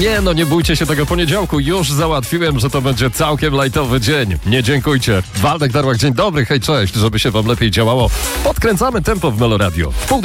Nie no, nie bójcie się tego poniedziałku. Już załatwiłem, że to będzie całkiem lajtowy dzień. Nie dziękujcie. Waldek Darłak, dzień dobry, hej, cześć. Żeby się wam lepiej działało, podkręcamy tempo w Melo Radio.